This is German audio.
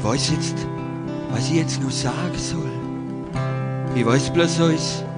Ich weiß jetzt, was ich jetzt noch sagen soll. Ich weiß bloß eins.